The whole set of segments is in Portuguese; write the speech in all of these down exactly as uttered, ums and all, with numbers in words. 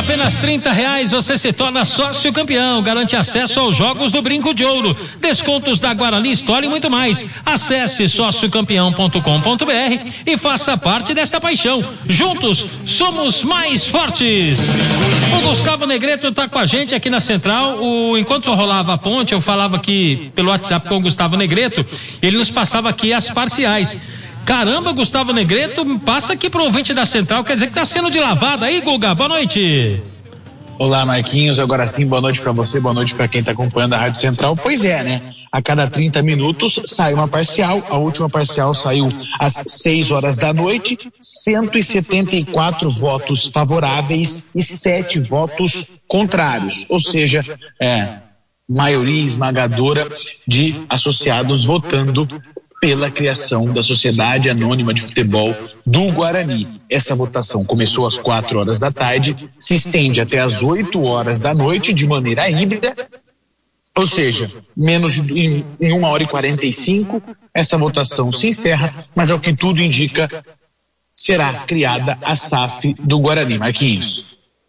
apenas trinta reais você se torna sócio campeão, garante acesso aos jogos do Brinco de Ouro, descontos da Guarani Store e muito mais. Acesse sócio campeão ponto com ponto br e faça parte desta paixão. Juntos somos mais fortes. O Gustavo Negreto está com a gente aqui na Central. O, enquanto rolava a ponte, eu falava aqui pelo WhatsApp com o Gustavo Negreto, ele nos passava aqui as parciais. Caramba, Gustavo Negreto, passa aqui pro ouvinte da Central, quer dizer que tá sendo de lavada aí, Guga, boa noite. Olá, Marquinhos, agora sim, boa noite para você, boa noite para quem tá acompanhando a Rádio Central. Pois é, né? A cada trinta minutos sai uma parcial, a última parcial saiu às seis horas da noite, cento e setenta e quatro votos favoráveis e sete votos contrários, ou seja, é, maioria esmagadora de associados votando pela criação da Sociedade Anônima de Futebol do Guarani. Essa votação começou às quatro horas da tarde, se estende até às oito horas da noite de maneira híbrida, ou seja, menos de, em, em uma hora e quarenta e cinco, essa votação se encerra, mas ao que tudo indica, será criada a S A F do Guarani. Marquinhos.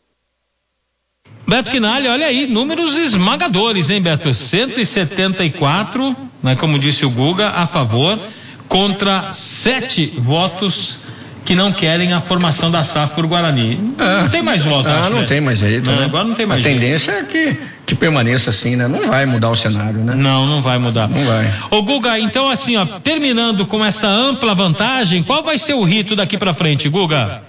Beto Quinalha, olha aí, números esmagadores, hein, Beto? cento e setenta e quatro, né, como disse o Guga, a favor, contra sete votos que não querem a formação da S A F por Guarani. Ah, não tem mais voto, ah, acho, não né? tem mais jeito, não, né? Agora não tem mais a jeito. tendência é que, que permaneça assim, né? Não vai mudar o cenário, né? Não, não vai mudar. Não vai. Ô, Guga, então assim, ó, terminando com essa ampla vantagem, qual vai ser o rito daqui pra frente, Guga?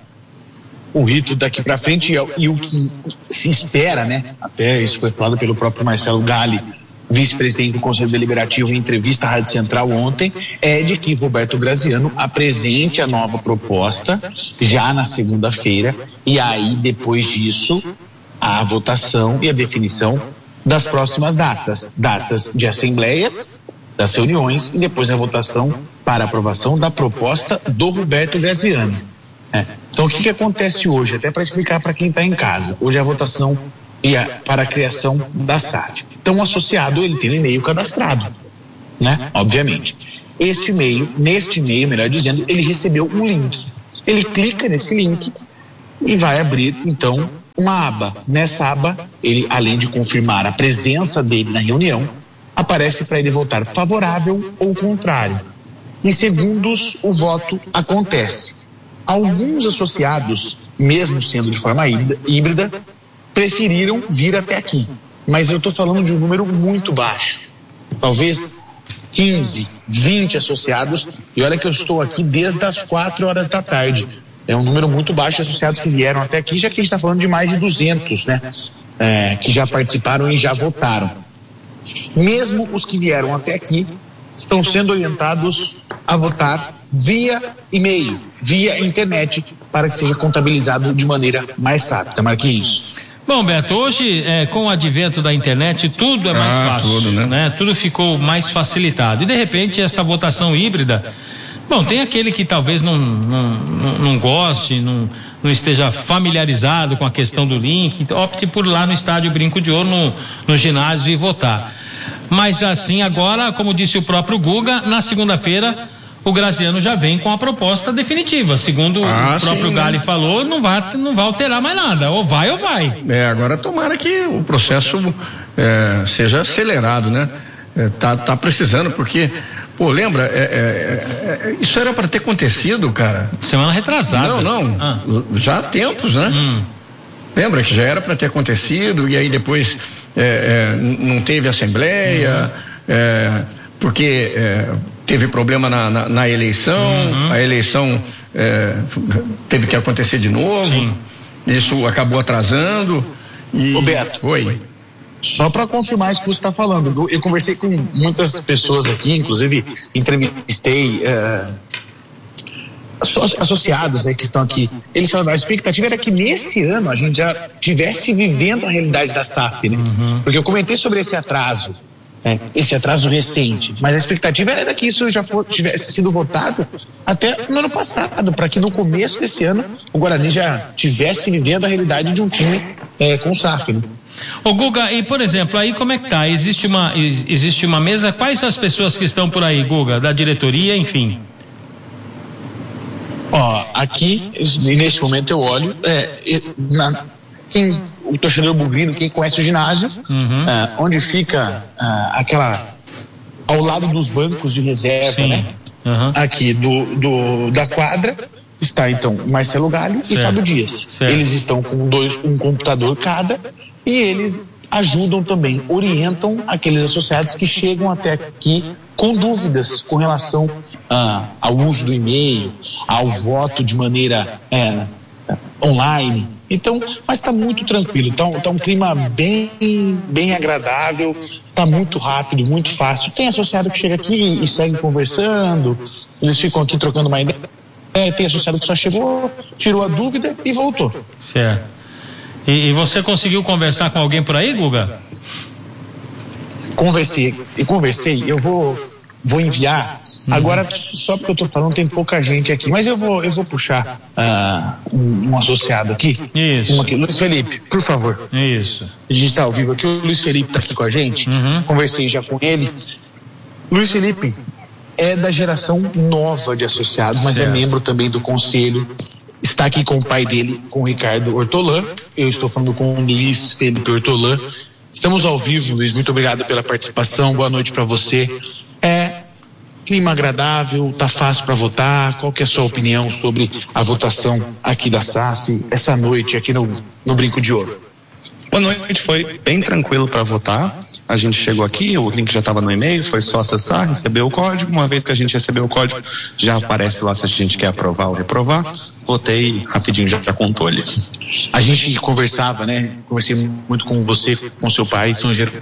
O rito daqui para frente e, e o que se espera, né? Até isso foi falado pelo próprio Marcelo Galli, vice-presidente do Conselho Deliberativo, em entrevista à Rádio Central ontem, é de que Roberto Graziano apresente a nova proposta já na segunda-feira e aí depois disso a votação e a definição das próximas datas, datas de assembleias, das reuniões e depois a votação para aprovação da proposta do Roberto Graziano. É. Então o que que acontece hoje, até para explicar para quem está em casa, hoje é a votação e a, para a criação da S A F. Então o associado ele tem um e-mail cadastrado, né? Obviamente. Este e-mail, neste e-mail, melhor dizendo, ele recebeu um link. Ele clica nesse link e vai abrir então uma aba. Nessa aba, ele além de confirmar a presença dele na reunião, aparece para ele votar favorável ou contrário. Em segundos o voto acontece. Alguns associados, mesmo sendo de forma híbrida, preferiram vir até aqui. Mas eu estou falando de um número muito baixo. Talvez quinze, vinte associados. E olha que eu estou aqui desde as quatro horas da tarde. É um número muito baixo de associados que vieram até aqui, já que a gente está falando de mais de duzentos, né? É, que já participaram e já votaram. Mesmo os que vieram até aqui estão sendo orientados a votar via e-mail, via internet, para que seja contabilizado de maneira mais rápida. Marquinhos. Bom, Beto, hoje é, com o advento da internet tudo é mais ah, fácil, tudo, né? né? Tudo ficou mais facilitado e de repente essa votação híbrida, bom, tem aquele que talvez não, não, não, não goste, não, não esteja familiarizado com a questão do link, opte por ir lá no estádio Brinco de Ouro, no, no ginásio e votar. Mas assim, agora, como disse o próprio Guga, na segunda-feira o Graziano já vem com a proposta definitiva. Segundo ah, o próprio sim, Galli né? falou, não vai, não vai alterar mais nada. Ou vai ou vai. É, agora tomara que o processo é, seja acelerado, né? É, tá, tá precisando, porque, pô, lembra, é, é, é, isso era para ter acontecido, cara. Semana retrasada. Não, não, ah. já há tempos, né? Hum. Lembra que já era para ter acontecido e aí depois é, é, não teve assembleia, uhum. é, porque é, teve problema na, na, na eleição, uhum. a eleição é, teve que acontecer de novo, sim. Isso acabou atrasando. E... Roberto, oi. Só para confirmar isso que você está falando, eu conversei com muitas pessoas aqui, inclusive entrevistei uh, associados, né, que estão aqui. Eles falaram, a expectativa era que nesse ano a gente já estivesse vivendo a realidade da S A F, né? Uhum. Porque eu comentei sobre esse atraso, né, esse atraso recente, mas a expectativa era que isso já for, tivesse sido votado até no ano passado, para que no começo desse ano o Guarani já estivesse vivendo a realidade de um time é, com S A F, né? Ô Guga, e por exemplo, aí como é que tá? Existe uma, existe uma mesa, quais são as pessoas que estão por aí, Guga? Da diretoria, enfim. Ó, aqui, neste momento eu olho, é, na, quem, o torcedor bugrino, quem conhece o ginásio, uhum. uh, onde fica uh, aquela, ao lado dos bancos de reserva, Sim. né? Uhum. Aqui do, do, da quadra, está então Marcelo Galli certo. e Fábio Dias. Certo. Eles estão com dois, um computador cada, e eles ajudam também, orientam aqueles associados que chegam até aqui com dúvidas com relação uh, ao uso do e-mail, ao voto de maneira é, online. Então, mas está muito tranquilo, está tá um clima bem, bem agradável, está muito rápido, muito fácil. Tem associado que chega aqui e segue conversando, eles ficam aqui trocando uma ideia. É, tem associado que só chegou, tirou a dúvida e voltou. Certo. E, e você conseguiu conversar com alguém por aí, Guga? Conversei, e conversei, eu vou, vou enviar. Uhum. Agora, só porque eu estou falando, tem pouca gente aqui, mas eu vou, eu vou puxar uh, um, um associado aqui. Isso. Um aqui. Luiz Felipe, por favor. Isso. A gente está ao vivo aqui, o Luiz Felipe está aqui com a gente. Uhum. Conversei já com ele. Luiz Felipe é da geração nova de associados, mas certo. é membro também do conselho. Está aqui com o pai dele, com o Ricardo Ortolã. Eu estou falando com o Luiz Felipe Ortolã. Estamos ao vivo, Luiz. Muito obrigado pela participação. Boa noite para você. É clima agradável, tá fácil para votar. Qual que é a sua opinião sobre a votação aqui da S A F essa noite aqui no, no Brinco de Ouro? Boa noite, foi bem tranquilo para votar. A gente chegou aqui, o link já estava no e-mail, foi só acessar, receber o código. Uma vez que a gente recebeu o código, já aparece lá se a gente quer aprovar ou reprovar. Votei rapidinho, já contou ali. A gente conversava, né? Conversei muito com você, com seu pai, São Geraldo,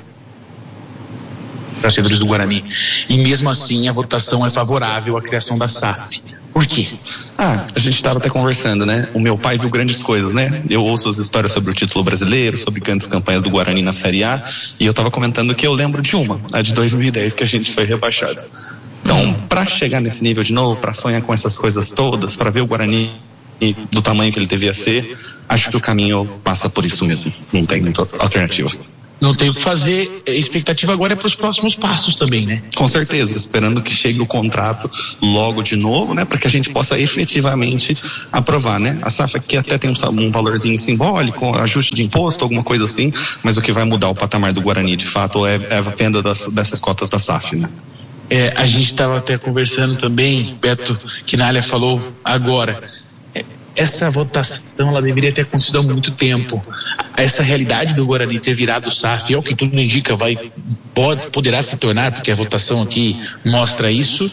torcedores do Guarani. E mesmo assim, a votação é favorável à criação da S A F. Por quê? Ah, a gente estava até conversando, né? O meu pai viu grandes coisas, né? Eu ouço as histórias sobre o título brasileiro, sobre grandes campanhas do Guarani na Série A, e eu estava comentando que eu lembro de uma, a de dois mil e dez, que a gente foi rebaixado. Então, para chegar nesse nível de novo, para sonhar com essas coisas todas, para ver o Guarani do tamanho que ele devia ser, acho que o caminho passa por isso mesmo. Não tem muita alternativa. Não tem o que fazer. A expectativa agora é para os próximos passos também, né? Com certeza, esperando que chegue o contrato logo de novo, né? Para que a gente possa efetivamente aprovar, né? A S A F aqui até tem um, um valorzinho simbólico, ajuste de imposto, alguma coisa assim, mas o que vai mudar o patamar do Guarani, de fato, é, é a venda das, dessas cotas da S A F, né? É, a gente estava até conversando também, Beto Quinalha falou agora, essa votação ela deveria ter acontecido há muito tempo. Essa realidade do Guarani ter virado S A F, é o que tudo indica, vai, pode, poderá se tornar, porque a votação aqui mostra isso,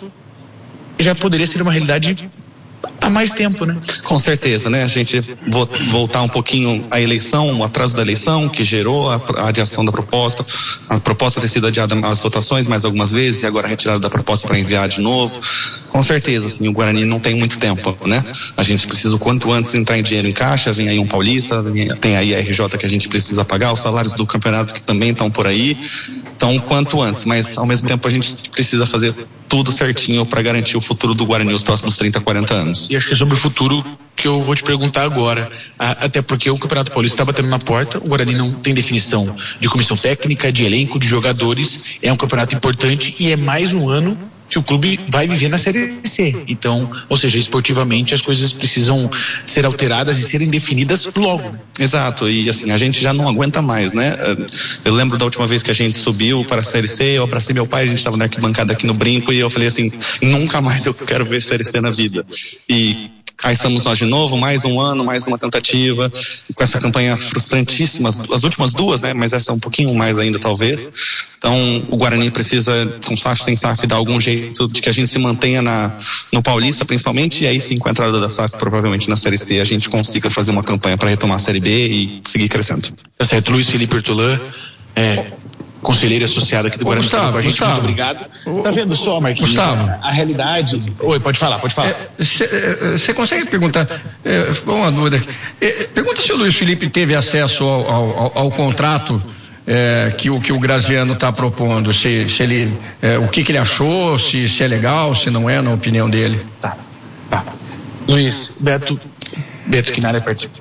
já poderia ser uma realidade há mais tempo, né? Com certeza, né? A gente vo- voltar um pouquinho à eleição, o atraso da eleição, que gerou a, a adiação da proposta, a proposta ter sido adiada às votações mais algumas vezes, e agora a retirada da proposta para enviar de novo. Com certeza, assim, o Guarani não tem muito tempo, né? A gente precisa o quanto antes entrar em dinheiro em caixa, vem aí um paulista, vem, tem aí a R J que a gente precisa pagar, os salários do campeonato que também estão por aí, então o quanto antes, mas ao mesmo tempo a gente precisa fazer tudo certinho para garantir o futuro do Guarani os próximos trinta, quarenta anos. E acho que é sobre o futuro que eu vou te perguntar agora, até porque o Campeonato Paulista está batendo na porta, o Guarani não tem definição de comissão técnica, de elenco, de jogadores, é um campeonato importante e é mais um ano que o clube vai viver na Série C. Então, ou seja, esportivamente as coisas precisam ser alteradas e serem definidas logo. Exato, e assim, a gente já não aguenta mais, né? Eu lembro da última vez que a gente subiu para a Série C, eu abracei meu pai, a gente estava na arquibancada aqui no Brinco e eu falei assim, nunca mais eu quero ver Série C na vida. E aí estamos nós de novo, mais um ano, mais uma tentativa, com essa campanha frustrantíssima, as últimas duas, né? Mas essa é um pouquinho mais ainda, talvez. Então, o Guarani precisa, com S A F, sem S A F, dar algum jeito de que a gente se mantenha na, no Paulista, principalmente, e aí sim, com a entrada da S A F, provavelmente na Série C, a gente consiga fazer uma campanha para retomar a Série B e seguir crescendo. Tá certo, Luiz Felipe Ortolã, é, conselheiro associado aqui do Guarani, Gustavo, com a gente, Gustavo. Muito obrigado. O, tá vendo só, Marquinhos? Gustavo. A realidade... Oi, pode falar, pode falar. Você é, consegue perguntar, é, uma dúvida aqui, é, pergunta se o Luiz Felipe teve acesso ao, ao, ao contrato é, que, o, que o Graziano está propondo, se, se ele, é, o que, que ele achou, se, se é legal, se não é, na opinião dele. Tá, tá. Luiz, Beto, Beto Quinalha participando.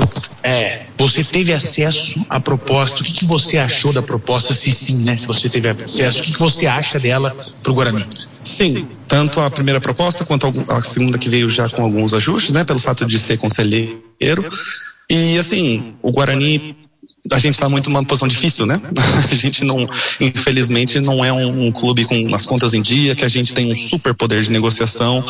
É, você teve acesso à proposta, o que, que você achou da proposta, se sim, né, se você teve acesso, o que, que você acha dela pro Guarani? Sim, tanto a primeira proposta quanto a segunda que veio já com alguns ajustes, né, pelo fato de ser conselheiro. E assim, o Guarani, a gente está muito numa posição difícil, né? A gente não, infelizmente, não é um, um clube com as contas em dia, que a gente tem um super poder de negociação.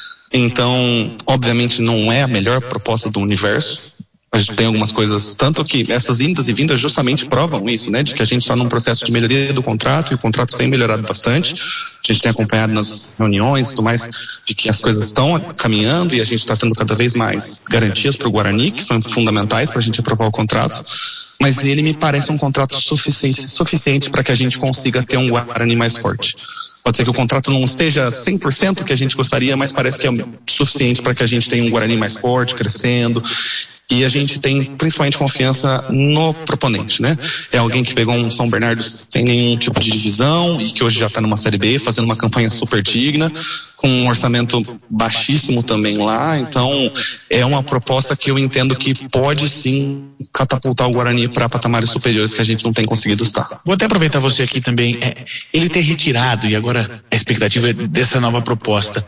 Então, obviamente, não é a melhor proposta do universo. A gente tem algumas coisas, tanto que essas indas e vindas justamente provam isso, né? De que a gente está num processo de melhoria do contrato, e o contrato tem melhorado bastante. A gente tem acompanhado nas reuniões e tudo mais, de que as coisas estão caminhando e a gente está tendo cada vez mais garantias para o Guarani, que são fundamentais para a gente aprovar o contrato. Mas ele me parece um contrato suficiente, suficiente para que a gente consiga ter um Guarani mais forte. Pode ser que o contrato não esteja cem por cento que a gente gostaria, mas parece que é suficiente para que a gente tenha um Guarani mais forte, crescendo. E a gente tem principalmente confiança no proponente, né? É alguém que pegou um São Bernardo sem nenhum tipo de divisão e que hoje já está numa Série B, fazendo uma campanha super digna, com um orçamento baixíssimo também lá. Então, é uma proposta que eu entendo que pode sim catapultar o Guarani para patamares superiores que a gente não tem conseguido estar. Vou até aproveitar você aqui também. É, ele ter retirado e agora a expectativa dessa nova proposta,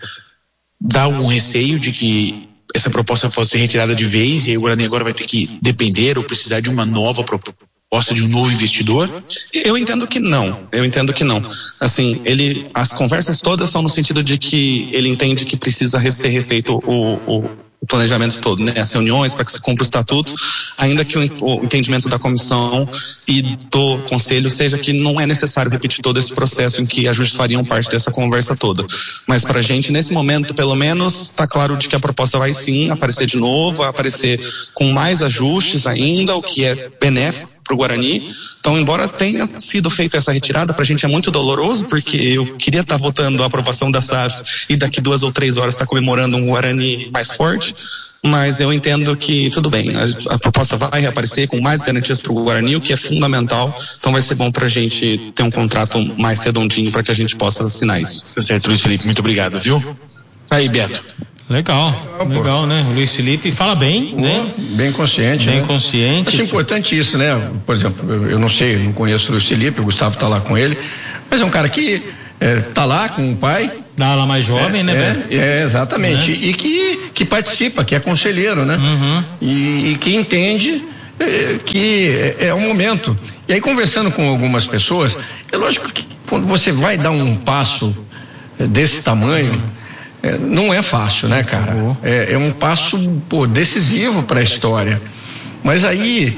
dá algum receio de que essa proposta pode ser retirada de vez e aí o Guarani agora vai ter que depender ou precisar de uma nova proposta de um novo investidor? Eu entendo que não, eu entendo que não. Assim, ele, as conversas todas são no sentido de que ele entende que precisa ser refeito o, o, o planejamento todo, né? As reuniões para que se cumpra o estatuto, ainda que o, o entendimento da comissão e do conselho seja que não é necessário repetir todo esse processo em que ajustes fariam parte dessa conversa toda. Mas para a gente, nesse momento, pelo menos, está claro de que a proposta vai sim aparecer de novo, vai aparecer com mais ajustes ainda, o que é benéfico para o Guarani. Então, embora tenha sido feita essa retirada, para a gente é muito doloroso, porque eu queria estar tá votando a aprovação da S A F e daqui duas ou três horas estar tá comemorando um Guarani mais forte, mas eu entendo que tudo bem, a, a proposta vai reaparecer com mais garantias para o Guarani, o que é fundamental. Então vai ser bom para a gente ter um contrato mais redondinho para que a gente possa assinar isso. Tá certo, Luiz Felipe, muito obrigado, viu? Aí, Beto. Legal, legal, né? O Luiz Felipe fala bem, né? Bem consciente, Bem né? consciente. Acho importante isso, né? Por exemplo, eu, eu não sei, não conheço o Luiz Felipe, o Gustavo está lá com ele, mas é um cara que está é, lá com o pai. Da ala mais jovem, é, né, Beto? É, é, exatamente. Né? E que, que participa, que é conselheiro, né? Uhum. E, e que entende é, que é, é um momento. E aí, conversando com algumas pessoas, é lógico que quando você vai dar um passo desse tamanho, uhum. É, não é fácil, né, cara? É, é um passo, pô, decisivo para a história. Mas aí,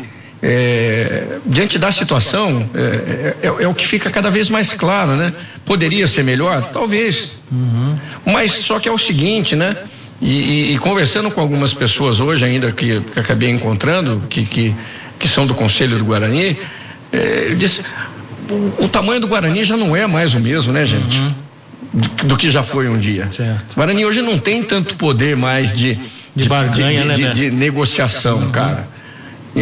é, diante da situação, é, é, é o que fica cada vez mais claro, né? Poderia ser melhor? Talvez. Uhum. Mas só que é o seguinte, né? E, e, e conversando com algumas pessoas hoje ainda que, que acabei encontrando, que, que, que são do Conselho do Guarani, é, eu disse, o, o tamanho do Guarani já não é mais o mesmo, né, gente? Uhum. Do, do que já foi um dia. Certo. O Guarani hoje não tem tanto poder mais de, de, barganha, de, né, de, de negociação, uhum. cara. É,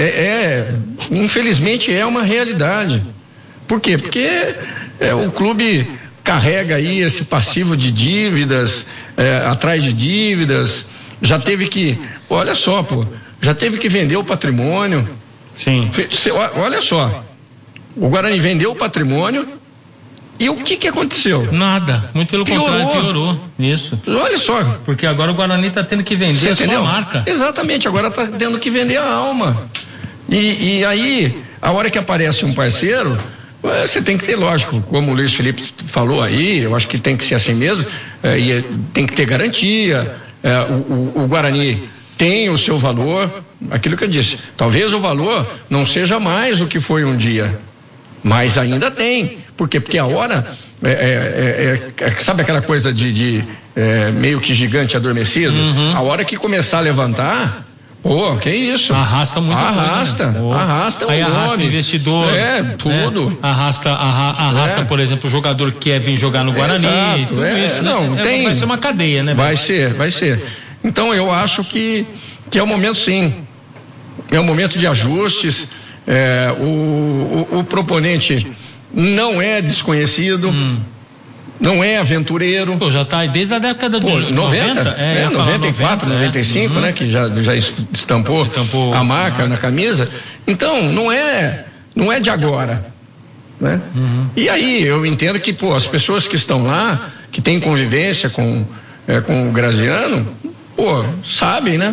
é, infelizmente é uma realidade. Por quê? Porque é, o clube carrega aí esse passivo de dívidas, é, atrás de dívidas, já teve que, olha só, pô, já teve que vender o patrimônio. Sim. Olha só, o Guarani vendeu o patrimônio. E o que que aconteceu? Nada, muito pelo piorou. contrário, piorou. Isso. Olha só. Porque agora o Guarani está tendo que vender a sua marca. Exatamente, agora está tendo que vender a alma. E, e aí, a hora que aparece um parceiro, você tem que ter, lógico, como o Luiz Felipe falou aí, eu acho que tem que ser assim mesmo, é, e tem que ter garantia, é, o, o, o Guarani tem o seu valor, aquilo que eu disse, talvez o valor não seja mais o que foi um dia, mas ainda tem. Por quê? Porque a hora, é, é, é, é, sabe aquela coisa de, de é, meio que gigante adormecido? Uhum. A hora que começar a levantar, pô, que isso? Arrasta muita arrasta, coisa. Né? Oh. Arrasta, aí o arrasta nome. investidor. É, tudo. Né? Arrasta, arra, arrasta é. por exemplo, o jogador que quer vir jogar no Guarani. Exato, tudo é, isso, não, né? tem, vai ser uma cadeia, né? Vai ser, vai ser. Então eu acho que, que é o momento, sim. É o momento de ajustes. É, o, o, o proponente não é desconhecido, hum. não é aventureiro. Pô, já está desde a década de noventa, noventa, é, é, noventa e quatro, noventa, noventa e cinco, é. né, que já, já estampou, estampou a marca na camisa. Então, não é, não é de agora. Né? Uhum. E aí, eu entendo que, pô, as pessoas que estão lá, que têm convivência com, é, com o Graziano, pô, sabem, né?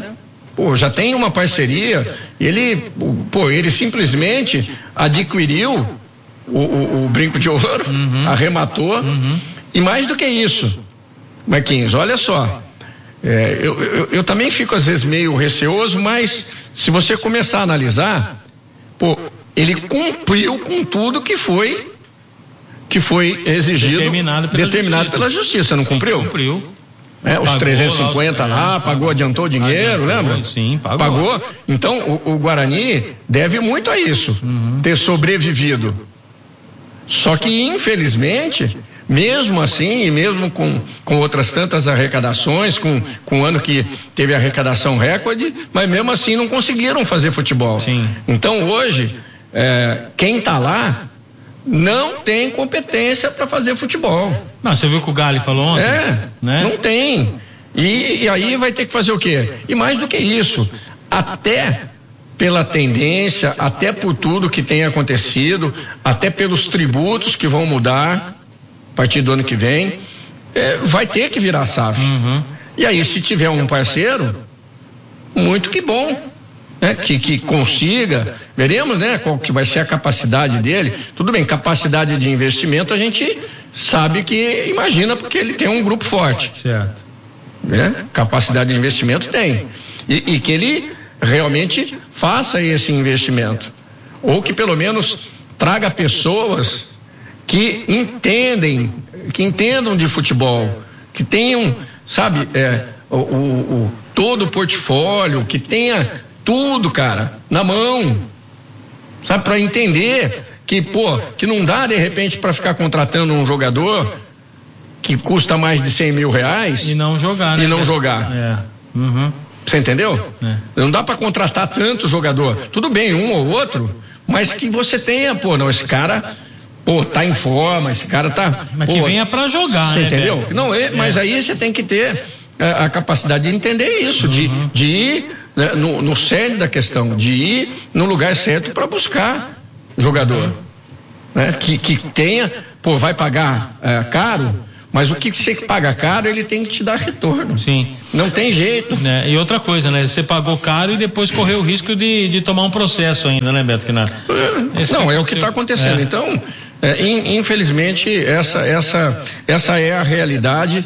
pô, já tem uma parceria, ele, pô, ele simplesmente adquiriu o, o, o Brinco de Ouro, uhum. arrematou, uhum. e mais do que isso, Marquinhos, olha só, é, eu, eu, eu também fico às vezes meio receoso, mas se você começar a analisar, pô, ele cumpriu com tudo que foi que foi exigido, determinado pela determinado justiça, pela justiça não sim, cumpriu? Cumpriu. É, os pagou trezentos e cinquenta lá, lá, pagou, adiantou dinheiro, pagou, lembra? Sim, pagou. Pagou. Então, o, o Guarani deve muito a isso, uhum. ter sobrevivido. Só que, infelizmente, mesmo assim, e mesmo com, com outras tantas arrecadações, com, com o ano que teve arrecadação recorde, mas mesmo assim não conseguiram fazer futebol. Sim. Então, hoje, é, quem está lá não tem competência para fazer futebol. Não, você viu o que o Gali falou ontem? É, né? Não tem. E, e aí vai ter que fazer o quê? E mais do que isso, até pela tendência, até por tudo que tem acontecido, até pelos tributos que vão mudar a partir do ano que vem, é, vai ter que virar S A F. Uhum. E aí, se tiver um parceiro, muito que bom. Né, que, que consiga, veremos, né, qual que vai ser a capacidade dele. Tudo bem, capacidade de investimento a gente sabe que imagina, porque ele tem um grupo forte. Certo. Né? Capacidade de investimento tem. E, e que ele realmente faça esse investimento. Ou que pelo menos traga pessoas que entendem, que entendam de futebol, que tenham, sabe, é, o, o, o, todo o portfólio, que tenha tudo, cara, na mão, sabe, para entender que, pô, que não dá de repente para ficar contratando um jogador que custa mais de cem mil reais e não jogar, né? E não jogar. É. Uhum. Você entendeu? É. Não dá para contratar tanto jogador. Tudo bem, um ou outro, mas que você tenha, pô, não, esse cara, pô, tá em forma, esse cara tá. Mas pô, que venha para jogar, você né? Entendeu? Beto? Não, é, mas aí você tem que ter a, a capacidade de entender isso, uhum. de, de ir né, no, no cerne da questão, de ir no lugar certo para buscar jogador. Uhum. Né, que, que tenha, pô, vai pagar é, caro, mas o que você paga caro, ele tem que te dar retorno. Sim. Não tem jeito. Né? E outra coisa, né? Você pagou caro e depois correu o risco de, de tomar um processo ainda, né, Beto? Que não, Esse não, é o que está acontecendo. É. Então, é, in, infelizmente, essa, essa, essa é a realidade.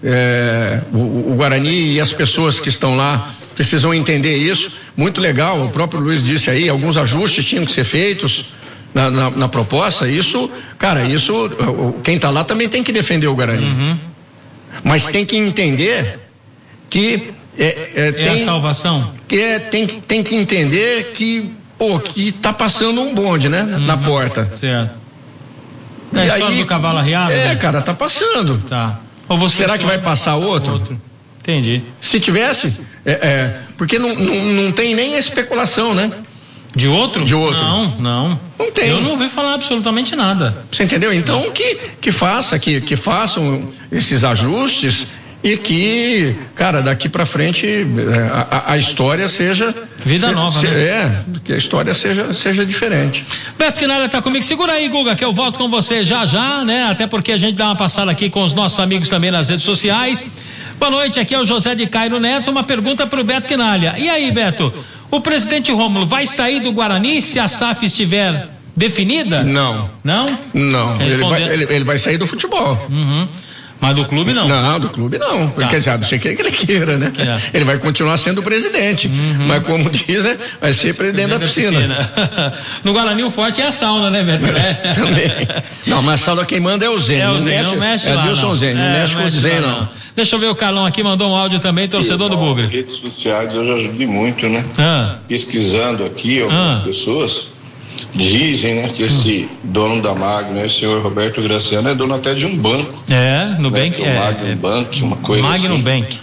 É, o, o Guarani e as pessoas que estão lá precisam entender isso. Muito legal, o próprio Luiz disse aí, alguns ajustes tinham que ser feitos na, na, na proposta. Isso, cara, isso, quem está lá também tem que defender o Guarani. Uhum. Mas tem que entender que é, é, é tem, a salvação. Que é, tem, tem que entender que, pô, que está passando um bonde, né, uhum. na porta. Certo. É a história aí, do cavalo arriado? É, né? cara, tá passando. Tá. Ou você Será que vai passar outro? outro? Entendi. Se tivesse, é, é, porque não, não, não tem nem a especulação, né? De outro? De outro. Não, não. Não tem. Eu não ouvi falar absolutamente nada. Você entendeu? Então que, que faça, que, que façam esses ajustes e que, cara, daqui pra frente a, a história seja... Vida se, nova, se, né? É, que a história seja, seja diferente. Beto Quinalha tá comigo. Segura aí, Guga, que eu volto com você já já, né? Até porque a gente dá uma passada aqui com os nossos amigos também nas redes sociais. Boa noite, aqui é o José de Cairo Neto. Uma pergunta pro Beto Quinalha. E aí, Beto, o presidente Rômulo vai sair do Guarani se a S A F estiver definida? Não. Não? Não, ele vai, ele, ele vai sair do futebol. Uhum. Mas do clube não? Não, do clube não. Tá. Quer dizer, a não ser que ele queira, né? É. Ele vai continuar sendo presidente. Uhum. Mas como diz, né? Vai ser presidente, presidente da piscina. Da piscina. No Guarani o forte é a sauna, né, Beto? É, também. Não, mas a sauna quem manda é o Zé. É o Zé, não mexe é lá. É Wilson Zé, não, é, mexe com o Zé, não. não. Deixa eu ver, o Carlão aqui mandou um áudio também, torcedor do Bugre. Nas redes sociais eu já ajudei muito, né? Ah. Pesquisando aqui, algumas ah. pessoas dizem, né, que esse hum. dono da Magno, né, o senhor Roberto Graciano, é dono até de um banco. É, no né, Bank. É, o Magnum é, Bank, uma coisa Magnum assim. Bank.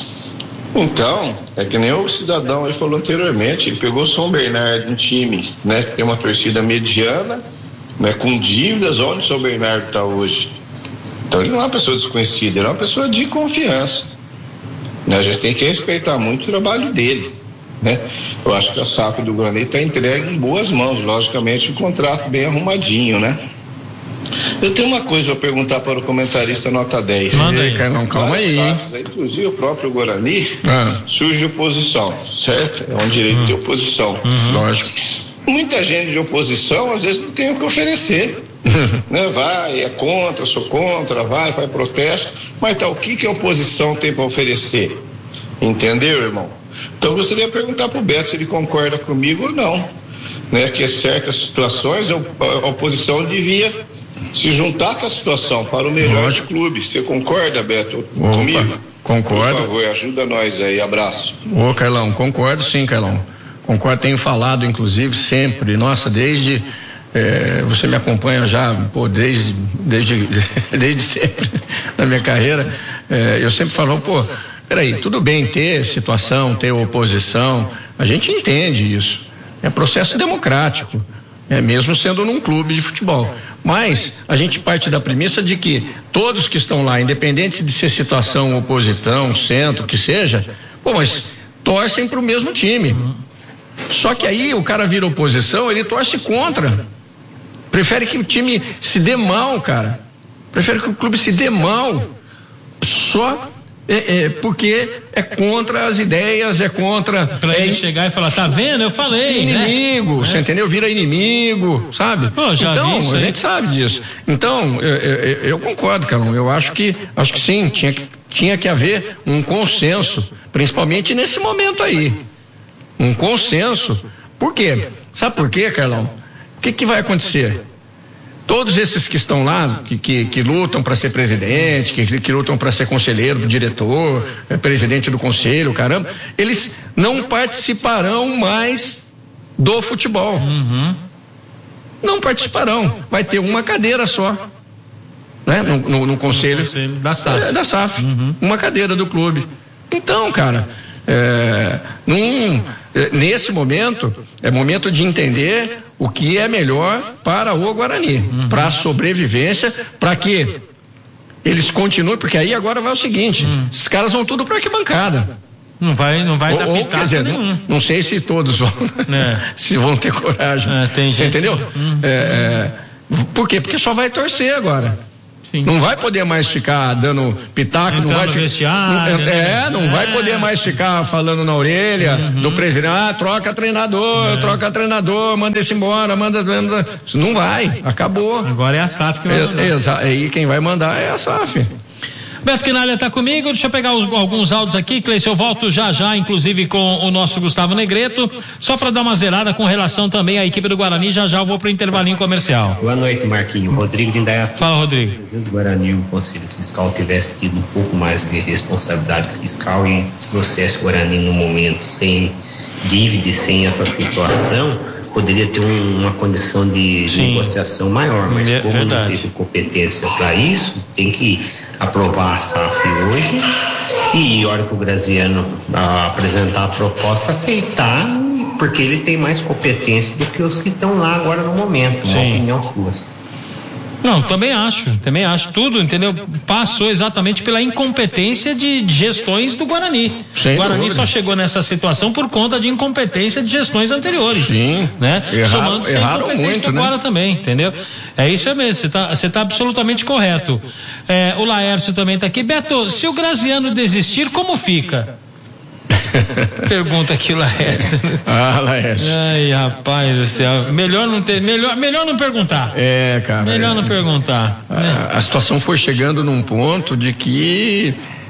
Então, é que nem o cidadão aí falou anteriormente, ele pegou São Bernardo, um time, né, que tem uma torcida mediana, né, com dívidas, onde o São Bernardo está hoje. Então ele não é uma pessoa desconhecida, ele é uma pessoa de confiança. Né, a gente tem que respeitar muito o trabalho dele. Né? Eu acho que a S A F do Guarani está entregue em boas mãos, logicamente o contrato bem arrumadinho, né? Eu tenho uma coisa a perguntar para o comentarista nota dez. Manda aí, Carlão, calma aí. Safes, inclusive o próprio Guarani, ah. surge oposição, certo? É um direito hum. de oposição. Uhum. Lógico. Muita gente de oposição às vezes não tem o que oferecer. né? Vai, é contra, sou contra, vai, faz protesto. Mas tá, o que, que a oposição tem para oferecer? Entendeu, irmão? Então eu gostaria de perguntar para o Beto se ele concorda comigo ou não. Né? Que em certas situações a oposição devia se juntar com a situação para o melhor do clube. Você concorda, Beto, Opa, comigo? Concordo. Por favor, ajuda nós aí, abraço. Ô, Carlão, concordo sim, Carlão. Concordo, tenho falado, inclusive, sempre, nossa, desde, é, você me acompanha já, pô, desde, desde, desde sempre na minha carreira, é, eu sempre falo, pô, peraí, tudo bem ter situação, ter oposição, a gente entende isso, é processo democrático. É mesmo sendo num clube de futebol. Mas a gente parte da premissa de que todos que estão lá, independente de ser situação, oposição, centro, que seja, pô, mas torcem para o mesmo time. Só que aí o cara vira oposição, ele torce contra. Prefere que o time se dê mal, cara. Prefere que o clube se dê mal. Só É, é, porque é contra as ideias, é contra... Pra é, ele chegar e falar, tá vendo? Eu falei, inimigo, né? Você é. entendeu? Vira inimigo, sabe? Pô, já então, vi isso a aí. gente sabe disso. Então, eu, eu, eu concordo, Carlão. Eu acho que, acho que sim, tinha que, tinha que haver um consenso, principalmente nesse momento aí. Um consenso. Por quê? Sabe por quê, Carlão? O que que vai acontecer? Todos esses que estão lá, que, que, que lutam para ser presidente, que, que lutam para ser conselheiro, diretor, é, presidente do conselho, caramba, eles não participarão mais do futebol. Uhum. Não participarão. Vai ter uma cadeira só, né? No, no, no conselho, no conselho da S A F. É, da S A F. Uhum. Uma cadeira do clube. Então, cara, é, num, é, nesse momento, é momento de entender o que é melhor para o Guarani, uhum. para a sobrevivência, para que eles continuem, porque aí agora vai o seguinte, uhum. esses caras vão tudo para arquibancada. Não vai, não vai ou, dar ou, quer dizer, não, não sei se todos vão, é. se vão ter coragem. É, tem Você gente... entendeu? Uhum. É, é, por quê? Porque só vai torcer agora. Sim. Não vai poder mais ficar dando pitaco, não vai, vestiário, não, né? é, não é. vai poder mais ficar falando na orelha uhum. do presidente, ah, troca treinador, é. troca treinador, manda esse embora, manda, manda, não vai, acabou. Agora é a S A F que vai mandar. É, aí quem vai mandar é a S A F. Beto Quinalha está comigo, deixa eu pegar os, alguns áudios aqui, Cleice, eu volto já já, inclusive com o nosso Gustavo Negreto, só para dar uma zerada com relação também à equipe do Guarani, já já eu vou para o intervalinho comercial. Boa noite, Marquinho. Rodrigo de Indaiatuba. Fala, Rodrigo. Se o presidente do Guarani e o Conselho Fiscal tivesse tido um pouco mais de responsabilidade fiscal e trouxesse o Guarani no momento sem dívida, sem essa situação, poderia ter um, uma condição de Sim. negociação maior, mas é, como verdade. não teve competência para isso, tem que aprovar a S A F hoje e, a hora que o Graziano a, apresentar a proposta, aceitar, porque ele tem mais competência do que os que estão lá agora no momento, na opinião sua. Não, também acho, também acho. Tudo, entendeu? Passou exatamente pela incompetência de, de gestões do Guarani. Sem o Guarani dúvida. só chegou nessa situação por conta de incompetência de gestões anteriores. Sim. Né? Erraram, Somando sem erraram incompetência muito, agora né? também, entendeu? É isso mesmo, você está você tá absolutamente correto. É, o Laércio também está aqui. Beto, se o Graziano desistir, como fica? Pergunta aqui o Laércio. Ah, Laércio. Ai, rapaz do céu. Melhor não ter, melhor, melhor não perguntar. É, cara. Melhor é, não perguntar. A, né? a situação foi chegando num ponto de que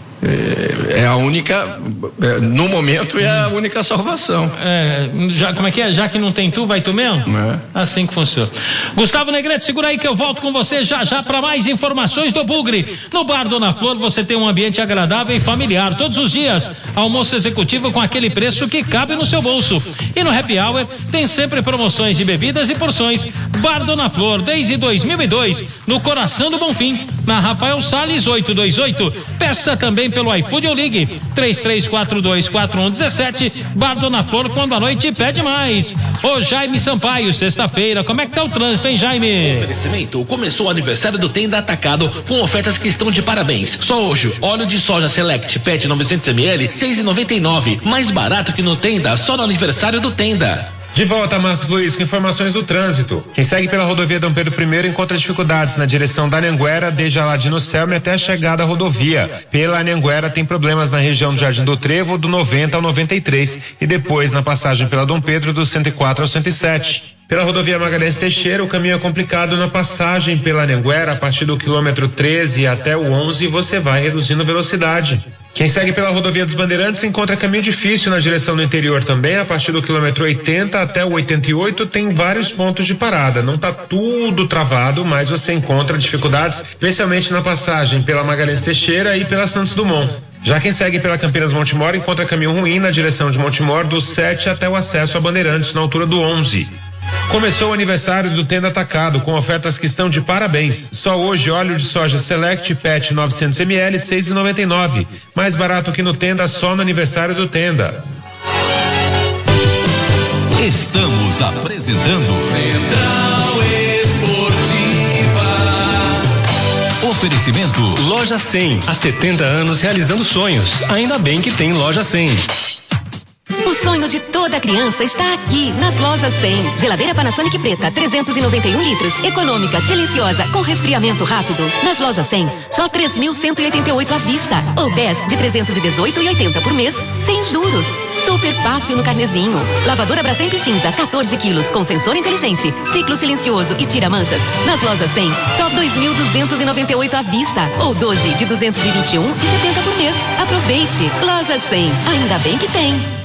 é, é a única, é, no momento é a única salvação. É, já, como é que é? Já que não tem tu, vai tu mesmo? É. Assim que funciona. Gustavo Negreto, segura aí que eu volto com você já já para mais informações do Bugre. No Bar Dona Flor você tem um ambiente agradável e familiar todos os dias. Almoço executivo com aquele preço que cabe no seu bolso. E no Happy Hour tem sempre promoções de bebidas e porções. Bar Dona Flor, desde dois mil e dois, no coração do Bonfim, na Rafael Salles oitocentos e vinte e oito. Peça também pelo iFood ou ligue três três quatro dois quatro um um sete. Bar Dona Flor, quando a noite pede mais. Ô Jaime Sampaio, sexta-feira, como é que tá o trânsito, hein, Jaime? Oferecimento, começou o aniversário do Tenda Atacado com ofertas que estão de parabéns. Só hoje, óleo de soja Select Pet novecentos mililitros, seis reais e noventa e nove. Mais barato que no Tenda, só no aniversário do Tenda. De volta, Marcos Luiz, com informações do trânsito. Quem segue pela rodovia Dom Pedro I encontra dificuldades na direção da Anhanguera, desde Aladino Selme até a chegada à rodovia. Pela Anhanguera tem problemas na região do Jardim do Trevo, do noventa ao noventa e três, e depois na passagem pela Dom Pedro, do cento e quatro ao cento e sete. Pela rodovia Magalhães Teixeira, o caminho é complicado na passagem pela Anhanguera, a partir do quilômetro treze até o onze, você vai reduzindo velocidade. Quem segue pela rodovia dos Bandeirantes encontra caminho difícil na direção do interior também, a partir do quilômetro oitenta até o oitenta e oito tem vários pontos de parada. Não está tudo travado, mas você encontra dificuldades, especialmente na passagem pela Magalhães Teixeira e pela Santos Dumont. Já quem segue pela Campinas Montemor encontra caminho ruim na direção de Montemor, do sete até o acesso a Bandeirantes, na altura do onze. Começou o aniversário do Tenda Atacado, com ofertas que estão de parabéns. Só hoje, óleo de soja Select Pet novecentos mililitros, seis reais e noventa e nove centavos. Mais barato que no Tenda, só no aniversário do Tenda. Estamos apresentando Central Esportiva. Oferecimento Loja cem, há setenta anos realizando sonhos. Ainda bem que tem Loja cem. O sonho de toda criança está aqui, nas Lojas cem. Geladeira Panasonic preta, trezentos e noventa e um litros, econômica, silenciosa, com resfriamento rápido. Nas Lojas cem, só três mil cento e oitenta e oito à vista, ou dez de trezentos e dezoito reais e oitenta centavos por mês, sem juros. Super fácil no carnezinho. Lavadora Brastemp cinza, quatorze quilos, com sensor inteligente, ciclo silencioso e tira manchas. Nas Lojas cem, só dois mil duzentos e noventa e oito à vista, ou doze de duzentos e vinte e um reais e setenta centavos por mês. Aproveite. Lojas cem, ainda bem que tem.